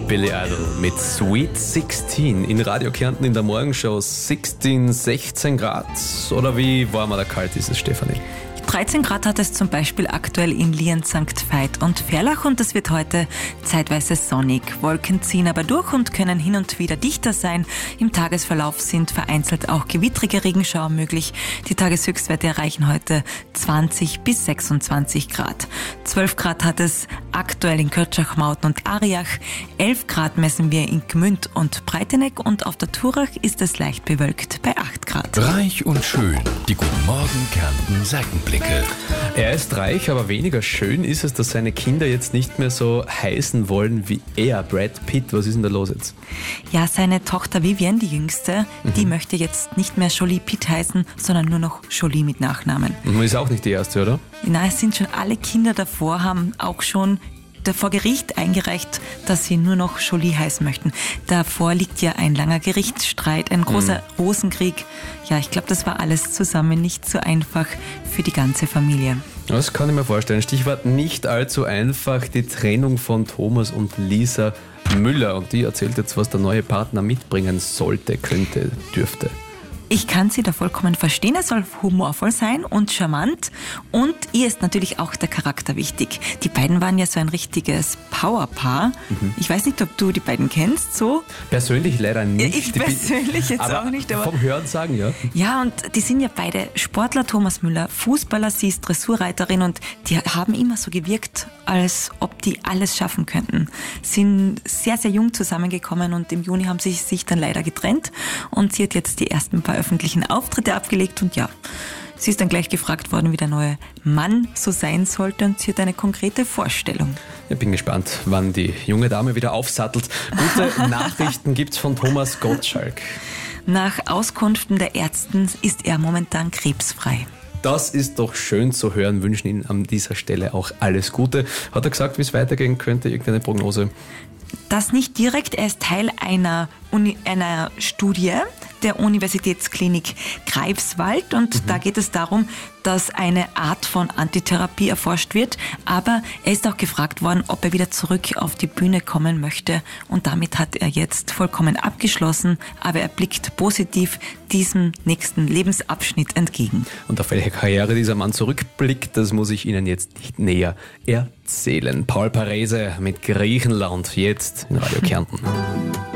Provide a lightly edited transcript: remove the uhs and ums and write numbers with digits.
Billy Idol mit Sweet 16 in Radio Kärnten in der Morgenshow. 16 Grad oder wie warm oder kalt ist es, Stefanie? 13 Grad hat es zum Beispiel aktuell in Lien, St. Veit und Ferlach und es wird heute zeitweise sonnig. Wolken ziehen aber durch und können hin und wieder dichter sein. Im Tagesverlauf sind vereinzelt auch gewittrige Regenschauer möglich. Die Tageshöchstwerte erreichen heute 20 bis 26 Grad. 12 Grad hat es aktuell in Kötschach-Mauten und Ariach. 11 Grad messen wir in Gmünd und Breiteneck und auf der Turach ist es leicht bewölkt bei 8 Grad. Reich und schön, die Guten Morgen Kärnten Seitenblicke. Er ist reich, aber weniger schön ist es, dass seine Kinder jetzt nicht mehr so heißen wollen wie er, Brad Pitt. Was ist denn da los jetzt? Ja, seine Tochter Vivienne, die jüngste, die möchte jetzt nicht mehr Jolie Pitt heißen, sondern nur noch Jolie mit Nachnamen. Ist auch nicht die erste, oder? Na, es sind schon alle Kinder davor, haben auch schon vor Gericht eingereicht, dass sie nur noch Jolie heißen möchten. Davor liegt ja ein langer Gerichtsstreit, ein großer Rosenkrieg. Ja, ich glaube, das war alles zusammen nicht so einfach für die ganze Familie. Das kann ich mir vorstellen. Stichwort nicht allzu einfach, die Trennung von Thomas und Lisa Müller. Und die erzählt jetzt, was der neue Partner mitbringen sollte, könnte, dürfte. Ich kann sie da vollkommen verstehen. Er soll humorvoll sein und charmant. Und ihr ist natürlich auch der Charakter wichtig. Die beiden waren ja so ein richtiges Powerpaar. Ich weiß nicht, ob du die beiden kennst, so. Persönlich leider nicht. Ich persönlich jetzt aber auch nicht. Aber vom Hören sagen, ja. Ja, und die sind ja beide Sportler. Thomas Müller, Fußballer, sie ist Dressurreiterin und die haben immer so gewirkt, als ob die alles schaffen könnten. Sind sehr, sehr jung zusammengekommen und im Juni haben sie sich dann leider getrennt und sie hat jetzt die ersten paar öffentlichen Auftritte abgelegt und ja, sie ist dann gleich gefragt worden, wie der neue Mann so sein sollte und sie hat eine konkrete Vorstellung. Ich bin gespannt, wann die junge Dame wieder aufsattelt. Gute Nachrichten gibt's von Thomas Gottschalk. Nach Auskünften der Ärzten ist er momentan krebsfrei. Das ist doch schön zu hören, wünschen Ihnen an dieser Stelle auch alles Gute. Hat er gesagt, wie es weitergehen könnte, irgendeine Prognose? Das nicht direkt, er ist Teil einer Studie der Universitätsklinik Greifswald und da geht es darum, dass eine Art von Antitherapie erforscht wird, aber er ist auch gefragt worden, ob er wieder zurück auf die Bühne kommen möchte und damit hat er jetzt vollkommen abgeschlossen, aber er blickt positiv diesem nächsten Lebensabschnitt entgegen. Und auf welche Karriere dieser Mann zurückblickt, das muss ich Ihnen jetzt nicht näher erzählen. Paul Parese mit Griechenland, jetzt in Radio Kärnten.